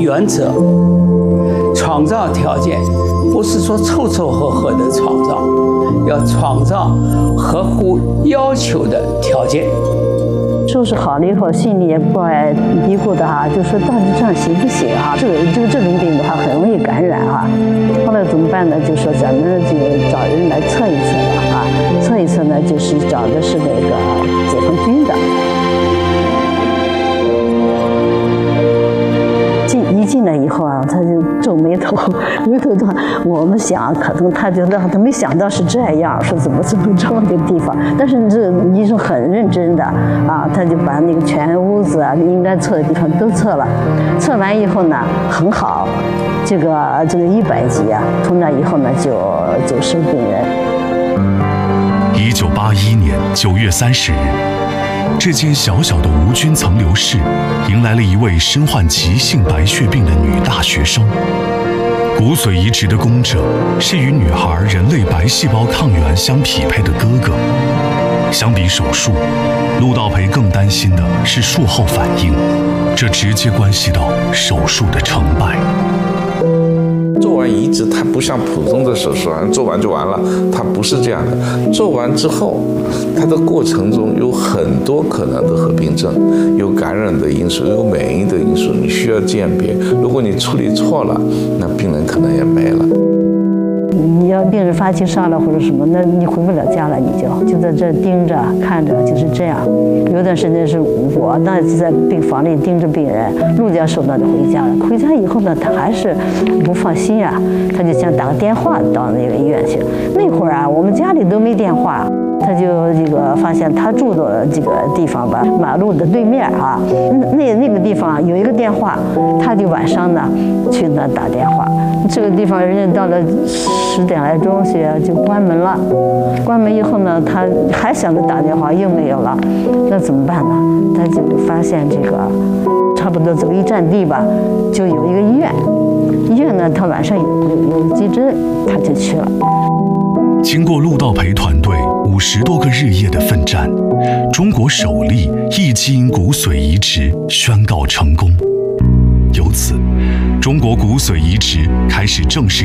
原则，创造条件，不是说凑凑合合的创造，要创造合乎要求的条件。 收拾好了以后，心里也不爱嘀咕的哈，就说到底这样行不行啊？这种病的话很容易感染哈。后来怎么办呢？就说咱们就找人来测一测吧啊，测一测呢，就是找的是那个解放军的。一进来以后啊，他就皱眉头的。我们想，可能他没想到是这样，说怎么这么个地方。但是这医生很认真的啊，他就把那个全屋子啊应该测的地方都测了。测完以后呢，很好，这个100级啊，从那以后呢就收病人。 1981年9月30日。这间小小的无菌层流室迎来了一位身患急性白血病的女大学生。骨髓移植的供者是与女孩人类白细胞抗原相匹配的哥哥。相比手术，陆道培更担心的是术后反应，这直接关系到手术的成败。 做完移植，它不像普通的手术啊，做完就完了，它不是这样的。做完之后，它的过程中有很多可能的合并症，有感染的因素，有免疫的因素，你需要鉴别。如果你处理错了，那病人可能也没了。 你要病人发起烧了或者什么，那你回不了家了，你就在这盯着看着，就是这样。有段时间是我那在病房里盯着病人，陆教授呢就回家了。回家以后呢，他还是不放心啊，他就想打个电话到那个医院去。那会儿啊，我们家里都没电话。他就发现他住的这个地方吧，马路的对面啊，那个地方有一个电话，他就晚上呢去那打电话。这个地方人家到了10点来钟去就关门了，关门以后呢，他还想着打电话又没有了，那怎么办呢？他就发现这个差不多走一站地吧，就有一个医院，医院呢他晚上有急诊，他就去了。 经过陆道培团队50多个日夜的奋战，中国首例异基因骨髓移植宣告成功。由此，中国骨髓移植开始正式